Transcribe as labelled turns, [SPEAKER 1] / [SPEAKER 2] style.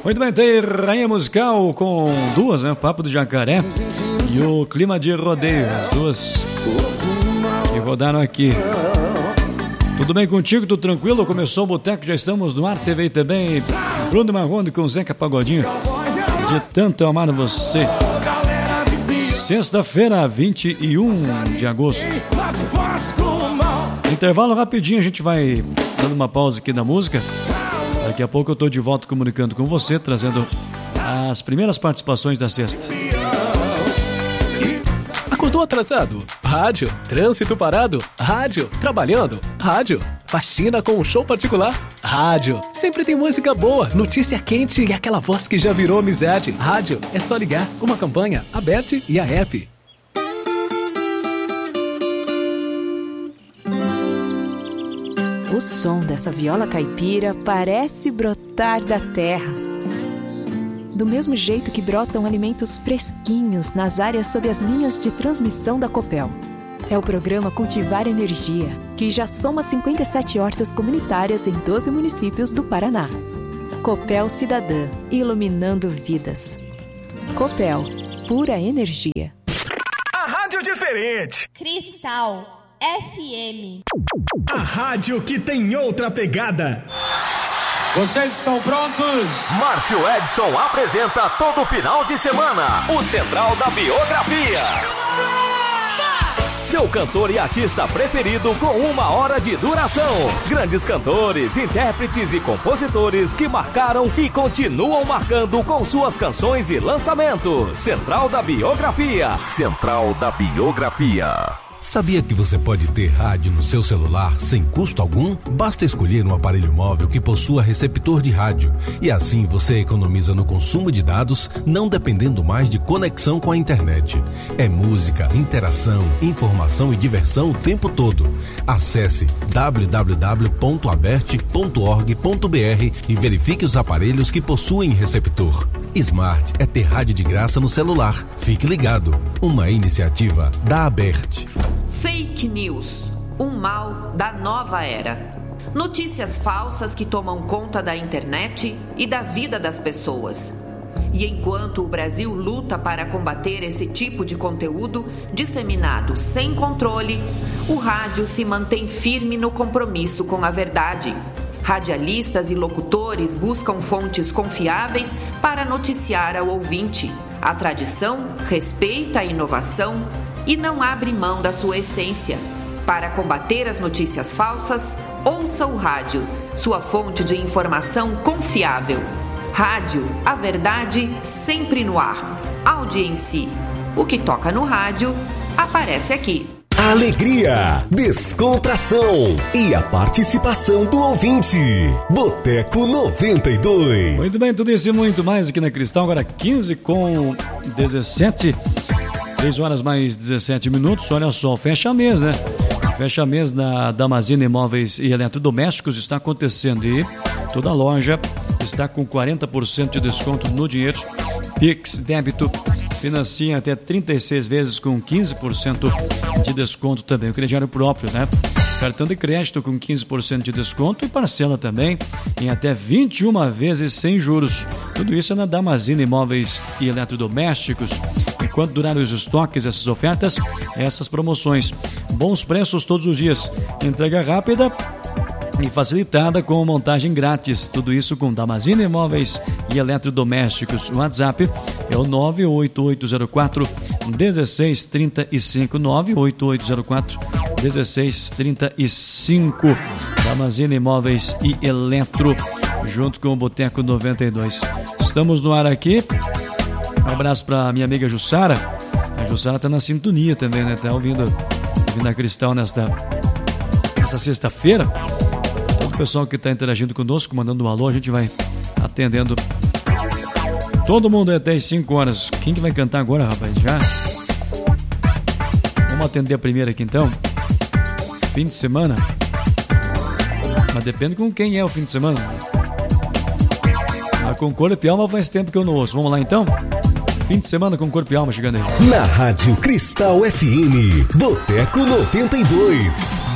[SPEAKER 1] Muito bem, tem Rainha Musical com duas, né? Papo do Jacaré e o Clima de Rodeio. As duas que rodaram aqui. Tudo bem contigo? Tudo tranquilo? Começou o Boteco, já estamos no ar. TV também. Bruno Marrone com Zeca Pagodinho. De tanto amar você. Sexta-feira, 21 de agosto. Intervalo rapidinho, a gente vai dando uma pausa aqui na música. Daqui a pouco eu estou de volta comunicando com você, trazendo as primeiras participações da sexta.
[SPEAKER 2] Acordou atrasado? Rádio. Trânsito parado? Rádio. Trabalhando? Rádio. Faxina com um show particular? Rádio. Sempre tem música boa, notícia quente e aquela voz que já virou amizade. Rádio. É só ligar. Uma campanha, a Bet e a App.
[SPEAKER 3] O som dessa viola caipira parece brotar da terra. Do mesmo jeito que brotam alimentos fresquinhos nas áreas sob as linhas de transmissão da Copel. É o programa Cultivar Energia, que já soma 57 hortas comunitárias em 12 municípios do Paraná. Copel Cidadã, iluminando vidas. Copel, pura energia.
[SPEAKER 4] A rádio diferente.
[SPEAKER 5] Cristal FM.
[SPEAKER 4] A rádio que tem outra pegada.
[SPEAKER 6] Vocês estão prontos?
[SPEAKER 7] Márcio Edson apresenta todo final de semana o Central da Biografia. Seu cantor e artista preferido com 1 hora de duração. Grandes cantores, intérpretes e compositores que marcaram e continuam marcando com suas canções e lançamentos. Central da Biografia. Central da Biografia.
[SPEAKER 8] Sabia que você pode ter rádio no seu celular sem custo algum? Basta escolher um aparelho móvel que possua receptor de rádio e assim você economiza no consumo de dados, não dependendo mais de conexão com a internet. É música, interação, informação e diversão o tempo todo. Acesse www.aberte.org.br e verifique os aparelhos que possuem receptor. Smart é ter rádio de graça no celular. Fique ligado. Uma iniciativa da Aberte.
[SPEAKER 9] Fake News, um mal da nova era. Notícias falsas que tomam conta da internet e da vida das pessoas. E enquanto o Brasil luta para combater esse tipo de conteúdo disseminado sem controle, o rádio se mantém firme no compromisso com a verdade. Radialistas e locutores buscam fontes confiáveis para noticiar ao ouvinte. A tradição respeita a inovação e não abre mão da sua essência. Para combater as notícias falsas, ouça o rádio, sua fonte de informação confiável. Rádio, a verdade sempre no ar. Audiência. O que toca no rádio, aparece aqui.
[SPEAKER 10] Alegria, descontração e a participação do ouvinte. Boteco 92.
[SPEAKER 1] Muito bem, tudo isso e muito mais aqui na Cristal. Agora 15:17. 3 horas mais 17 minutos. Olha só, fecha mês, né? Fecha mês na Damasina Imóveis e Eletrodomésticos está acontecendo e toda a loja está com 40% de desconto no dinheiro. Pix, débito, financia até 36 vezes com 15% de desconto também. O crediário próprio, né? Cartão de crédito com 15% de desconto e parcela também em até 21 vezes sem juros. Tudo isso é na Damasina Imóveis e Eletrodomésticos. Enquanto durarem os estoques, essas ofertas, essas promoções. Bons preços todos os dias. Entrega rápida e facilitada com montagem grátis. Tudo isso com Damasina Imóveis e Eletrodomésticos. O WhatsApp é o 98804-1635. 98804-1635. Damasina Imóveis e Eletro, junto com o Boteco 92. Estamos no ar aqui. Um abraço para minha amiga Jussara. A Jussara tá na sintonia também, né? Tá ouvindo a Cristal nessa sexta-feira. Todo o pessoal que está interagindo conosco, mandando um alô, a gente vai atendendo todo mundo até as 5 horas. Quem que vai cantar agora, rapaz? Já? Vamos atender a primeira aqui então. Fim de semana. Mas depende com quem é o fim de semana. A com Corpo e Alma faz tempo que eu não ouço. Vamos lá então? Fim de semana com Corpo e Alma chegando aí.
[SPEAKER 10] Na Rádio Cristal FM, Boteco 92.